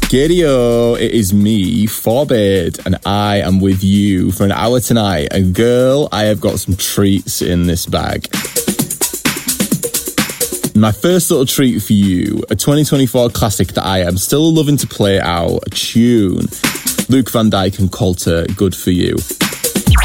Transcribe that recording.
Giddy-o, it is me, Forbid, and I am with you for an hour tonight. And girl, I have got some treats in this bag. My first little treat for you, a 2024 classic that I am still loving to play out, a tune. Luke Van Dijk and Coulter, Good For You.